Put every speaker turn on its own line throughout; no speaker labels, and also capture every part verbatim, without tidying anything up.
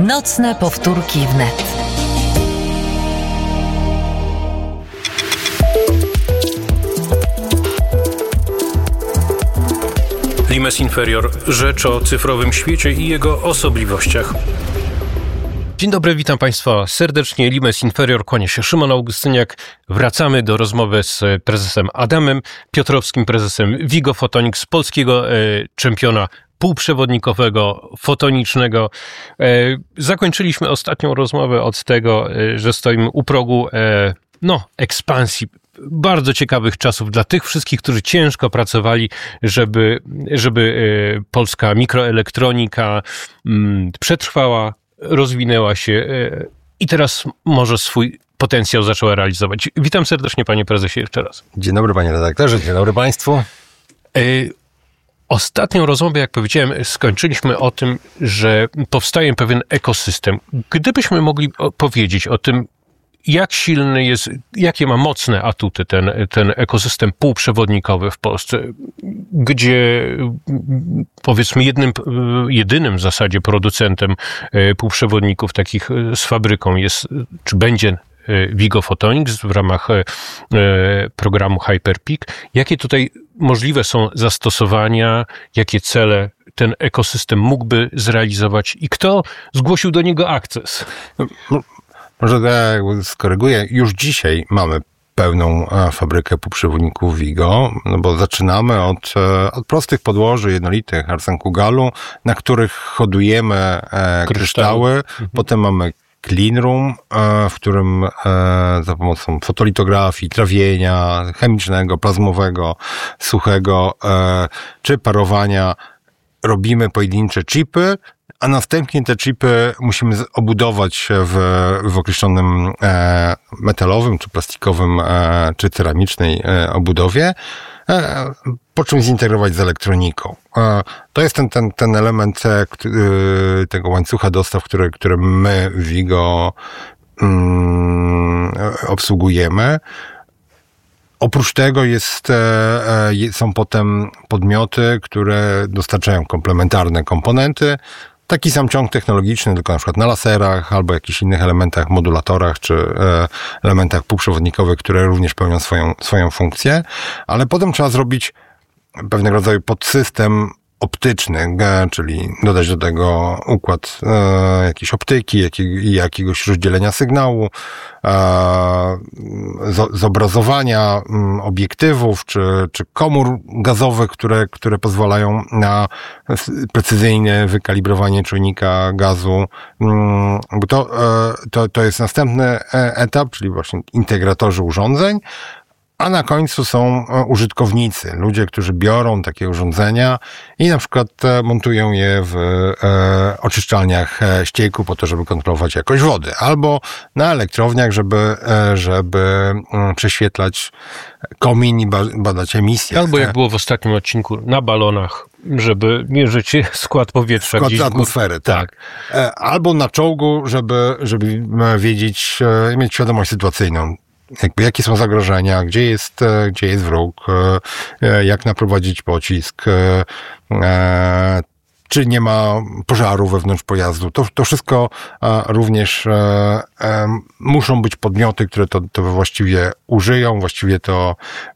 Nocne powtórki wnet.
Limes Inferior. Rzecz o cyfrowym świecie i jego osobliwościach. Dzień dobry, witam Państwa serdecznie. Limes Inferior, kłania się Szymon Augustyniak. Wracamy do rozmowy z prezesem Adamem Piotrowskim, prezesem Vigo Photonics, polskiego e, czempiona półprzewodnikowego, fotonicznego. E, zakończyliśmy ostatnią rozmowę od tego, e, że stoimy u progu e, no, ekspansji. Bardzo ciekawych czasów dla tych wszystkich, którzy ciężko pracowali, żeby, żeby e, polska mikroelektronika m, przetrwała, rozwinęła się e, i teraz może swój potencjał zaczęła realizować. Witam serdecznie, panie prezesie, jeszcze raz.
Dzień dobry, panie redaktorze, dzień dobry państwu.
E, Ostatnią rozmowę, jak powiedziałem, skończyliśmy o tym, że powstaje pewien ekosystem. Gdybyśmy mogli powiedzieć o tym, jak silny jest, jakie ma mocne atuty ten, ten ekosystem półprzewodnikowy w Polsce, gdzie powiedzmy jednym, jedynym w zasadzie producentem półprzewodników takich z fabryką jest, czy będzie Vigo Photonics w ramach programu HyperPeak. Jakie tutaj możliwe są zastosowania, jakie cele ten ekosystem mógłby zrealizować i kto zgłosił do niego akces?
Może ja skoryguję. Już dzisiaj mamy pełną fabrykę półprzewodników Vigo, no bo zaczynamy od, od prostych podłoży jednolitych arsenku galu, na których hodujemy kryształy. kryształy. Mhm. Potem mamy clean room, w którym za pomocą fotolitografii, trawienia chemicznego, plazmowego, suchego czy parowania robimy pojedyncze chipy, a następnie te chipy musimy obudować w, w określonym e, metalowym, czy plastikowym, e, czy ceramicznej e, obudowie, e, po czym zintegrować z elektroniką. E, to jest ten, ten, ten element e, tego łańcucha dostaw, który, który my w Vigo mm, obsługujemy. Oprócz tego jest, e, są potem podmioty, które dostarczają komplementarne komponenty. Taki sam ciąg technologiczny, tylko na przykład na laserach albo jakichś innych elementach, modulatorach czy e, elementach półprzewodnikowych, które również pełnią swoją, swoją funkcję. Ale potem trzeba zrobić pewnego rodzaju podsystem optyczny, czyli dodać do tego układ e, jakiejś optyki, jakiej, jakiegoś rozdzielenia sygnału, e, zobrazowania m, obiektywów, czy, czy komór gazowych, które, które pozwalają na precyzyjne wykalibrowanie czujnika gazu. M, bo to, e, to, to jest następny etap, czyli właśnie integratorzy urządzeń. A na końcu są użytkownicy, ludzie, którzy biorą takie urządzenia i na przykład montują je w e, oczyszczalniach ścieku po to, żeby kontrolować jakość wody, albo na elektrowniach, żeby, e, żeby prześwietlać komin i badać emisję.
Albo jak było w ostatnim odcinku, na balonach, żeby mierzyć skład powietrza.
Skład
gdzieś
atmosfery, tak. tak. Albo na czołgu, żeby, żeby wiedzieć, mieć świadomość sytuacyjną. Jakby jakie są zagrożenia, gdzie jest, gdzie jest wróg, jak naprowadzić pocisk, czy nie ma pożaru wewnątrz pojazdu. To, to wszystko również muszą być podmioty, które to, to właściwie użyją, właściwie to,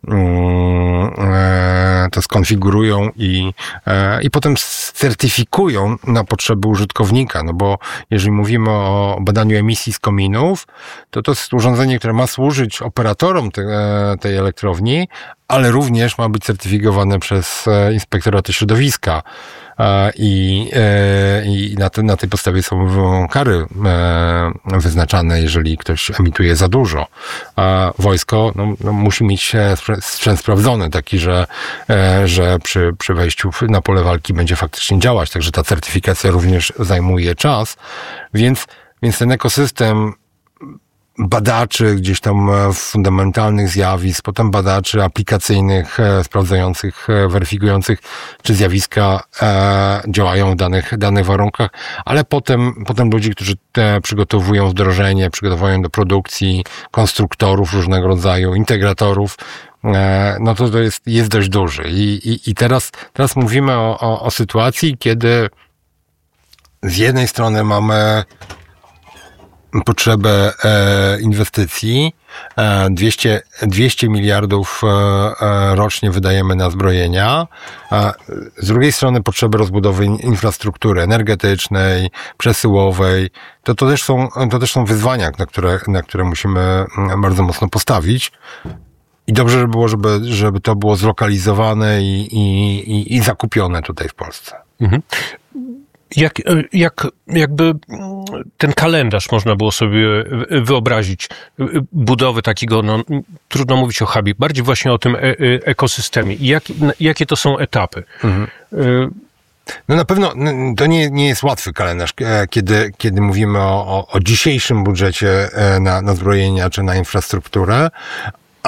to skonfigurują i, i potem certyfikują na potrzeby użytkownika. No bo jeżeli mówimy o badaniu emisji z kominów, to to jest urządzenie, które ma służyć operatorom te, tej elektrowni, ale również ma być certyfikowane przez inspektoraty środowiska. I, i na, te, na tej podstawie są kary wyznaczane, jeżeli ktoś emituje za dużo. Wojsko no, no, musi mieć sprzęt sprawdzony, taki, że, że przy, przy wejściu na pole walki będzie faktycznie działać, także ta certyfikacja również zajmuje czas, więc, więc ten ekosystem badaczy gdzieś tam fundamentalnych zjawisk, potem badaczy aplikacyjnych, sprawdzających, weryfikujących, czy zjawiska e, działają w danych, danych warunkach, ale potem, potem ludzi, którzy te przygotowują wdrożenie, przygotowują do produkcji, konstruktorów różnego rodzaju, integratorów, e, no to to jest, jest dość duży. I, i, i teraz, teraz mówimy o, o, o sytuacji, kiedy z jednej strony mamy potrzebę e, inwestycji. E, dwieście, dwieście miliardów e, e, rocznie wydajemy na zbrojenia. E, z drugiej strony potrzeby rozbudowy infrastruktury energetycznej, przesyłowej. To, to, też są, to też są wyzwania, na które, na które musimy bardzo mocno postawić. I dobrze by było, żeby, żeby to było zlokalizowane i, i, i, i zakupione tutaj w Polsce. Mhm.
Jak, jak, jakby ten kalendarz można było sobie wyobrazić, budowy takiego, no, trudno mówić o hubie, bardziej właśnie o tym e- ekosystemie. I jak, jakie to są etapy? Mhm.
No na pewno to nie, nie jest łatwy kalendarz, kiedy, kiedy mówimy o, o, o dzisiejszym budżecie na, na zbrojenia czy na infrastrukturę,